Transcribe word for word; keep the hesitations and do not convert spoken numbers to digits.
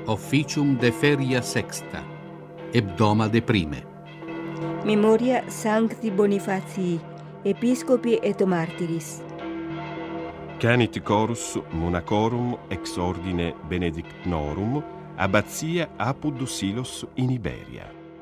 Officium de feria sexta, hebdoma de prime. Memoria Sancti Bonifatii, Episcopi et Martyris. Canit Chorus Monacorum ex ordine Benedictinorum, abbazia Apud Silos in Iberia.